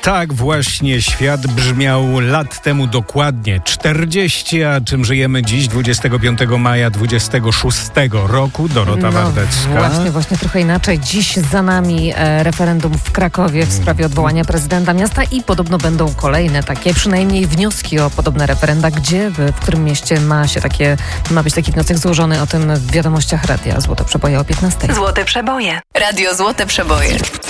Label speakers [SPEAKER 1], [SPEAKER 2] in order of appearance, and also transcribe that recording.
[SPEAKER 1] Tak właśnie świat brzmiał lat temu dokładnie 40, a czym żyjemy dziś, 25 maja 26 roku. Dorota Wardecka.
[SPEAKER 2] Właśnie trochę inaczej. Dziś za nami referendum w Krakowie w sprawie odwołania prezydenta miasta i podobno będą kolejne takie, przynajmniej wnioski o podobne referenda. Gdzie, w którym mieście ma być taki wniosek złożony? O tym w wiadomościach Radia Złote Przeboje o 15.
[SPEAKER 3] Złote Przeboje. Radio Złote Przeboje.